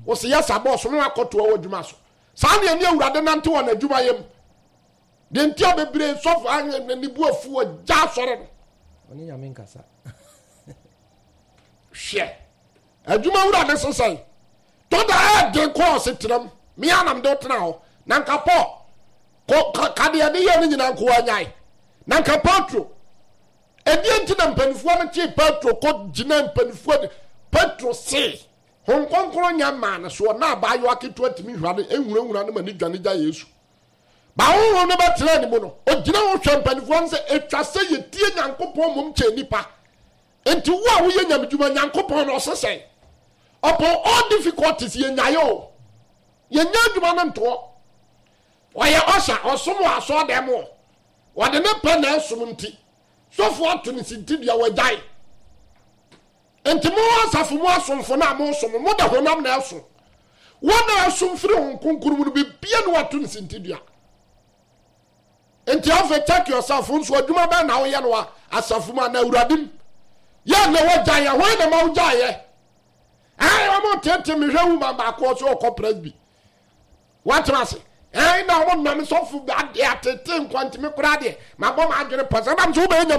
wo se yes boss no akoto wo adwuma so saa ne ani awurade nante wo na adwuma yam de ntia bebre sofa ani bu afu ja sore no oni nyame nkasa hwe adwuma awurade sesai to da de course tram me anam do tena ho na nkapo ko kade ade ye ni nyina nko anyai na nkapatro edienti na mpanifo no chi Petro ko gina mpanifo Petro se hon konkoro nyama na so na abayo aketo atimi hwade enwurawura no mani dwane gya Yesu ba wo no betre ni mu no o gina wo hwe mpanifo no se etwa se ye tie Nyankopon mom che nipa enti wo a wo ye nyamdwuma Nyankopon no sesai upon all difficulties ye nyayo ye nyadwuma no nto oye osha osomo aso demo wode ne pa na esum nti sofo ato ne sintidua wajai enti mo asafo mo asomfo na mo som mo da honam na eso wona asum firi hon konkurum no bibia no ato ne sintidua enti afa check yourself nso adwuma ba na wo ye no asafo ma na awuradim ya na wajai ya hwan na ma wajai ye ai wa mo tete me hwewu ma ba ko so ko presby what was na mo na me sofo ba de atete nkwanti me kura de ma bom adwene pasa ba so be